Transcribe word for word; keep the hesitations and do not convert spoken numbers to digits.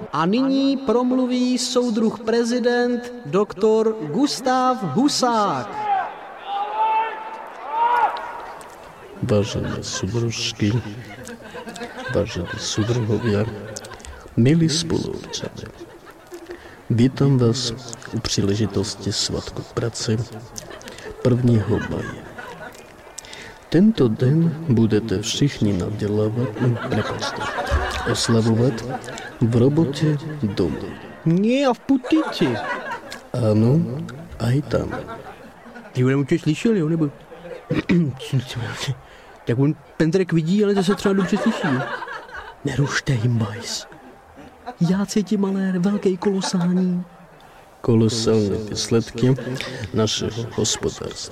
A nyní promluví soudruh prezident doktor Gustav Husák. Vážené súdružky, vážení súdruhovia, milí spoluobčania, vítam vás u príležitosti Svatku práce prvního maja. Tento den budete všichni nadělávat, prepačte, oslavovat v robotě doma. Nie, a v putici. Ano, aj tam. Ty ho určitě slyšel, jo, nebo? Tak on Pendrek vidí, ale zase třeba dobře slyší. Nerušte jim, bajs. Já cítím malé, velký, kolosální. Kolosální výsledky našeho hospodářství.